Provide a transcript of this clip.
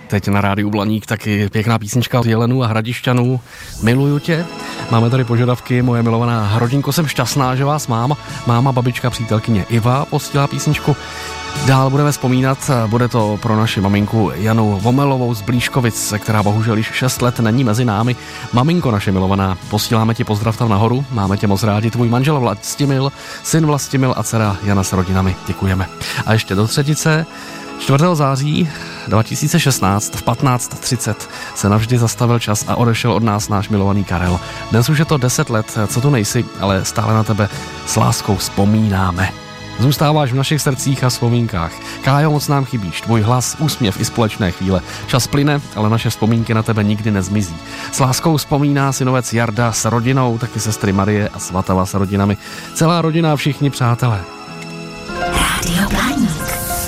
Teď na rádiu Blaník taky pěkná písnička od Jelenů a Hradišťanů. Miluju tě. Máme tady požadavky, moje milovaná rodinko, jsem šťastná, že vás mám. Máma, babička, přítelkyně Iva posílá písničku. Dál budeme vzpomínat, bude to pro naši maminku Janu Vomelovou z Blížkovic, která bohužel již 6 let není mezi námi. Maminko naše milovaná, posíláme ti pozdrav tam nahoru, máme tě moc rádi, tvůj manžel Vlastimil, syn Vlastimil a dcera Jana s rodinami, děkujeme. A ještě do třetice, 4. září 2016 v 15:30 se navždy zastavil čas a odešel od nás náš milovaný Karel. Dnes už je to 10 let, co tu nejsi, ale stále na tebe s láskou vzpomínáme. Zůstáváš v našich srdcích a vzpomínkách. Kájo, moc nám chybíš, tvůj hlas, úsměv i společné chvíle. Čas plyne, ale naše vzpomínky na tebe nikdy nezmizí. S láskou vzpomíná synovec Jarda s rodinou, taky sestry Marie a Svatava s rodinami. Celá rodina a všichni přátelé. Rádio Blaník.